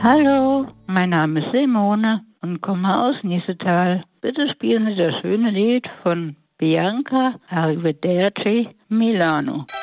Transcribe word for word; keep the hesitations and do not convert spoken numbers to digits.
Hallo, mein Name ist Simone und komme aus Niestetal. Bitte spielen Sie das schöne Lied von Bianca Arrivederci Milano.